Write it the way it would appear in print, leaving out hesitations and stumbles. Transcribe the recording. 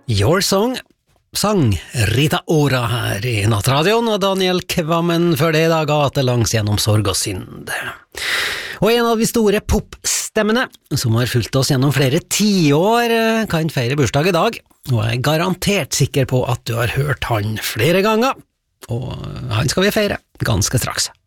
Your Song sang Rita Ora her i Nattradioen, og Daniel Kvammen før det da gate langs gjennom sorg og synd. Og en av de store popstemmene som har fulgt oss gjennom flere tiår kan feire bursdag i dag, og jeg er garantert sikker på at du har hørt han flere ganger, og han skal vi feire ganske straks.